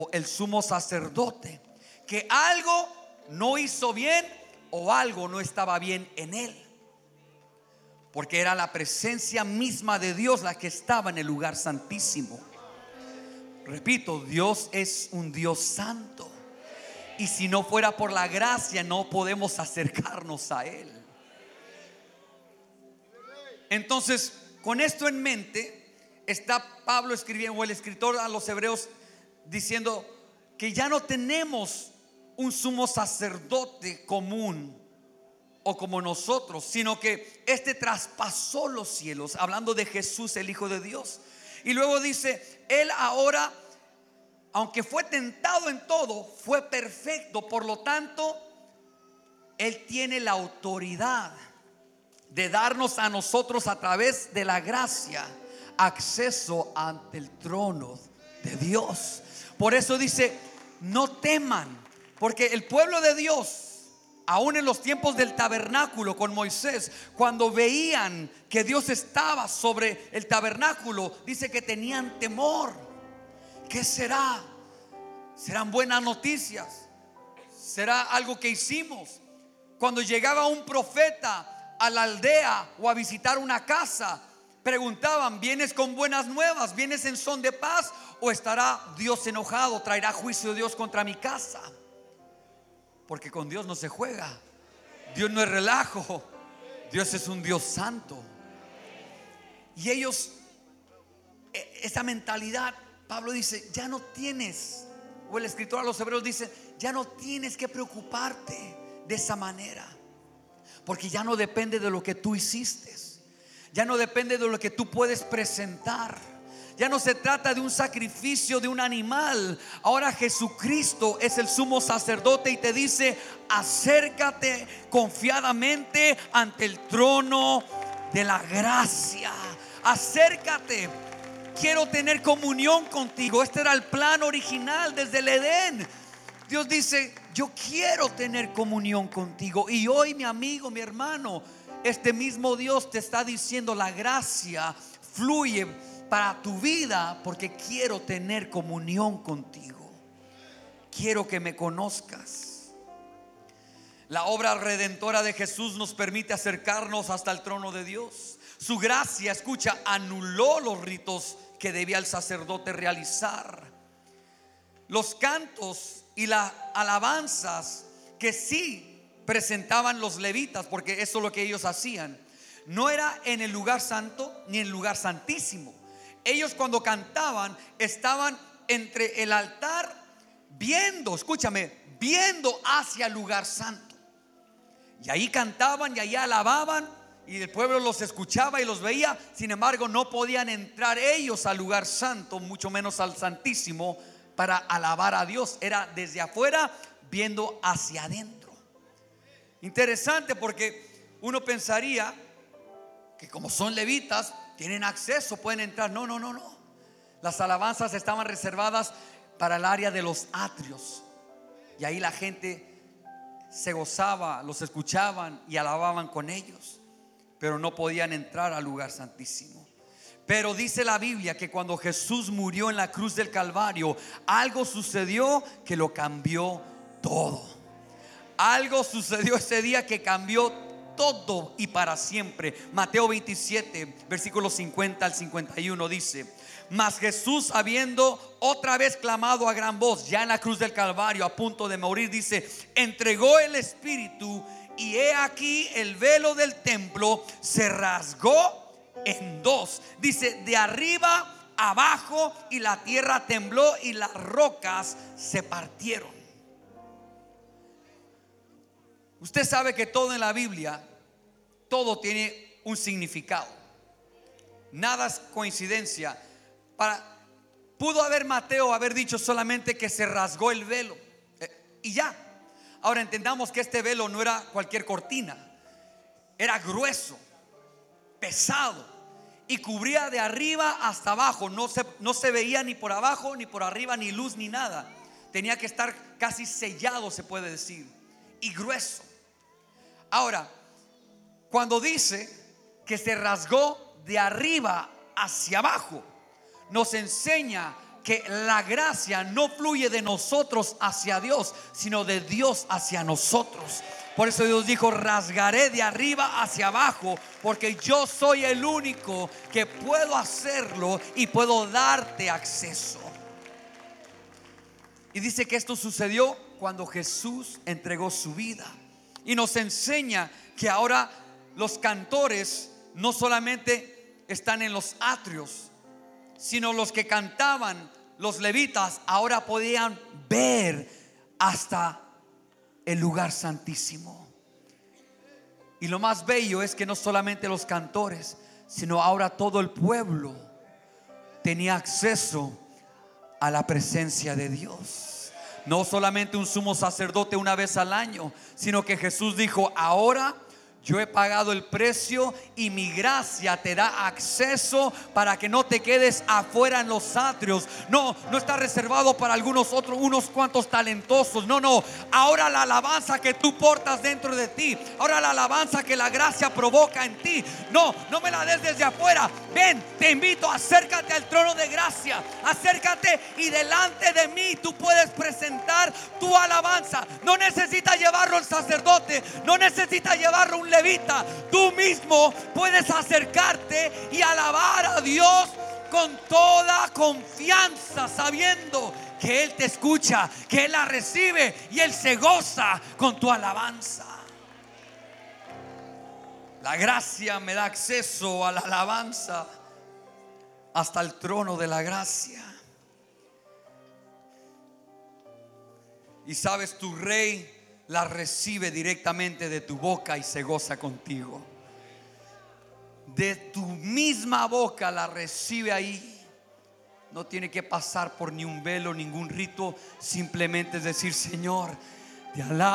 el sumo sacerdote, que algo no hizo bien o algo no estaba bien en él, porque era la presencia misma de Dios la que estaba en el lugar santísimo. Repito, Dios es un Dios santo, y si no fuera por la gracia no podemos acercarnos a Él. Entonces, con esto en mente, está Pablo escribiendo, o el escritor a los hebreos, diciendo que ya no tenemos un sumo sacerdote común o como nosotros, sino que este traspasó los cielos, hablando de Jesús, el Hijo de Dios. Y luego dice, Él ahora, aunque fue tentado en todo, fue perfecto. Por lo tanto, Él tiene la autoridad de darnos a nosotros, a través de la gracia, acceso ante el trono de Dios. Por eso dice, no teman, porque el pueblo de Dios, aún en los tiempos del tabernáculo con Moisés, cuando veían que Dios estaba sobre el tabernáculo, dice que tenían temor. ¿Qué será? ¿Serán buenas noticias? ¿Será algo que hicimos? Cuando llegaba un profeta a la aldea o a visitar una casa, preguntaban, ¿vienes con buenas nuevas? ¿Vienes en son de paz? ¿O estará Dios enojado? ¿Traerá juicio Dios contra mi casa? Porque con Dios no se juega. Dios no es relajo. Dios es un Dios santo. Y ellos, esa mentalidad, Pablo dice, ya no tienes, o el escritor a los hebreos dice, ya no tienes que preocuparte de esa manera, porque ya no depende de lo que tú hiciste, ya no depende de lo que tú puedes presentar, ya no se trata de un sacrificio de un animal. Ahora Jesucristo es el sumo sacerdote y te dice, acércate confiadamente ante el trono de la gracia. Acércate, quiero tener comunión contigo. Este era el plan original desde el Edén. Dios dice, yo quiero tener comunión contigo. Y hoy, mi amigo, mi hermano, este mismo Dios te está diciendo, la gracia fluye para tu vida, porque quiero tener comunión contigo. Quiero que me conozcas. La obra redentora de Jesús nos permite acercarnos hasta el trono de Dios. Su gracia, escucha, anuló los ritos que debía el sacerdote realizar. Los cantos y las alabanzas que sí presentaban los levitas, porque eso es lo que ellos hacían, no era en el lugar santo ni en el lugar santísimo. Ellos cuando cantaban estaban entre el altar viendo, escúchame, viendo hacia el lugar santo. Y ahí cantaban y ahí alababan, y el pueblo los escuchaba y los veía. Sin embargo, no podían entrar ellos al lugar santo, mucho menos al santísimo, para alabar a Dios. Era desde afuera viendo hacia adentro. Interesante, porque uno pensaría que como son levitas tienen acceso, pueden entrar. No. Las alabanzas estaban reservadas para el área de los atrios, y ahí la gente se gozaba, los escuchaban y alababan con ellos, pero no podían entrar al lugar santísimo. Pero dice la Biblia que cuando Jesús murió en la cruz del Calvario, algo sucedió que lo cambió todo. Algo sucedió ese día que cambió todo y para siempre. Mateo 27, versículos 50 al 51 dice: mas Jesús, habiendo otra vez clamado a gran voz, ya en la cruz del Calvario, a punto de morir, dice, entregó el espíritu, y he aquí el velo del templo se rasgó en dos. Dice, de arriba abajo, y la tierra tembló y las rocas se partieron. Usted sabe que todo en la Biblia, todo tiene un significado. Nada es coincidencia. Pudo haber Mateo haber dicho solamente que se rasgó el velo y ya. Ahora entendamos que este velo no era cualquier cortina, era grueso, pesado, y cubría de arriba hasta abajo. No se veía ni por abajo ni por arriba, ni luz ni nada. Tenía que estar casi sellado, se puede decir, y grueso. Ahora, cuando dice que se rasgó de arriba hacia abajo, nos enseña que la gracia no fluye de nosotros hacia Dios, sino de Dios hacia nosotros. Por eso Dios dijo: rasgaré de arriba hacia abajo, porque yo soy el único que puedo hacerlo y puedo darte acceso. Y dice que esto sucedió cuando Jesús entregó su vida. Y nos enseña que ahora los cantores no solamente están en los atrios, sino los que cantaban, los levitas, ahora podían ver hasta el lugar santísimo. Y lo más bello es que no solamente los cantores, sino ahora todo el pueblo tenía acceso a la presencia de Dios. No solamente un sumo sacerdote una vez al año, sino que Jesús dijo: ahora yo he pagado el precio y mi gracia te da acceso para que no te quedes afuera en los atrios. No está reservado para algunos otros, unos cuantos talentosos. No. Ahora la alabanza que tú portas dentro de ti, ahora la alabanza que la gracia provoca en ti, no me la des desde afuera. Ven, te invito, acércate al trono de gracia, acércate y delante de mí tú puedes presentar tu alabanza. No necesita llevarlo el sacerdote, no necesita llevarlo un levita. Tú mismo puedes acercarte y alabar a Dios con toda confianza, sabiendo que Él te escucha, que Él la recibe y Él se goza con tu alabanza. La gracia me da acceso a la alabanza hasta el trono de la gracia. Y sabes, tu rey la recibe directamente de tu boca y se goza contigo. De tu misma boca la recibe ahí. No tiene que pasar por ni un velo, ningún rito. Simplemente es decir: Señor, te alabo.